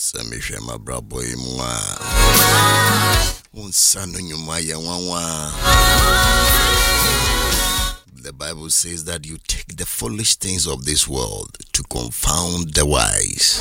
Samishema Braboy Mwa Unsanu Nyumaya Wawa. The Bible says that you take the foolish things of this world to confound the wise.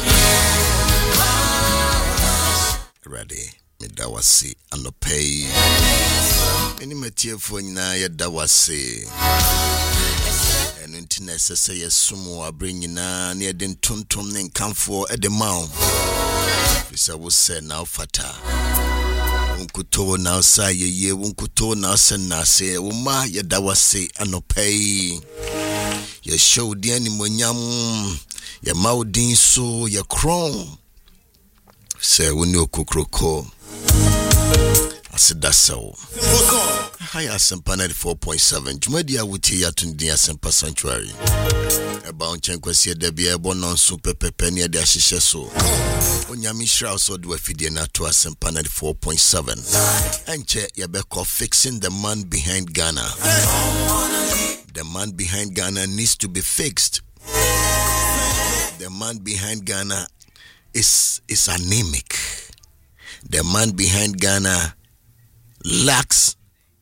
Ready, Midawasi Anopay. Any material for Naya Dawasi. And internet say a sumo bringing near den tuntum and come for at the mount. This I will say now fata. Unkuto now say ye unkuto now send na say uma ya dawase anopay. Ya show the animal yam ya maudin so ya crown. Say unyo kukroko. I said that's so. High Asempa 94.7. Jumedia wuti ya tundi Asempa Sanctuary. About Chenkwesi debi ebo non super pepe near the ashishe so. Onyamishra also do a fidena to Asempa 94.7. Enche yabeko fixing the man behind Ghana. The man behind Ghana needs to be fixed. The man behind Ghana is anemic. The man behind Ghana lacks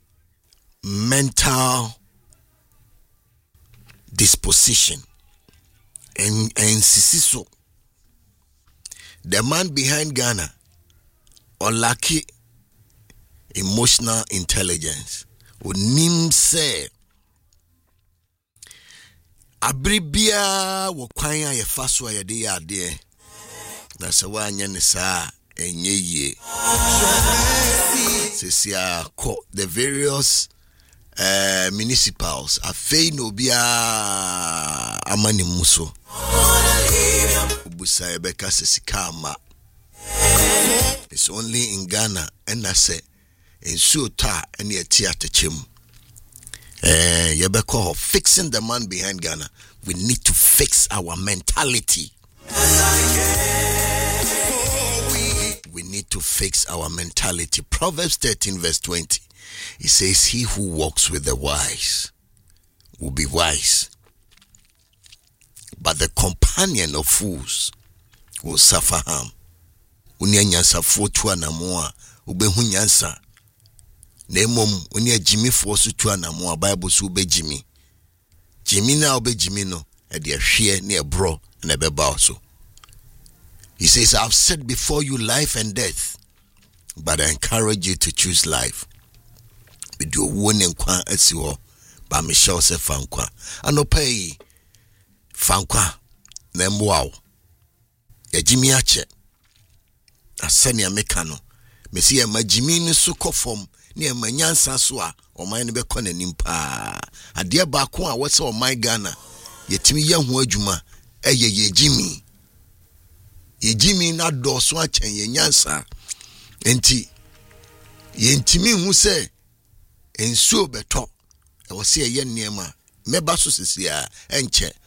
mental disposition and sisiso. The man behind Ghana lacks emotional intelligence. Unim se abribia wokwanya ye faso ya de ya de na se wanya ne sa enye ye. The various municipals are fain obia amani muso ubusa ebeka sesikama. It's only in Ghana and I say in Suta and ye theater chim yebeko fixing the man behind Ghana. We need to fix our mentality. We need to fix our mentality. Proverbs 13 verse 20. It says, he who walks with the wise will be wise, but the companion of fools will suffer harm. Unyansa fotua na moa ubehu nyansa. Nemom unya jimi fosu tua na moa Bible su ube jimi. Jimi na ube jimi no edi ahwe ne bro na beba also. He says, I've set before you life and death, but I encourage you to choose life. We do one and kwa esiwo, but Michelle se fankwa. Anopay fankwa nemwao. Ya jimi ache. Asani ya mekano. Mesi ya majimi ni suko form, ni ya manyansa suwa, omaye nibe kone nimpa. Adia bakwa wasa omaye Ghana, yetimi ya huwa juma, ye jimi. Ye jimi na doso achen ye nyansa. Enti ye ntimi hu se ensuo beto e wo se ye niema meba so sisia enche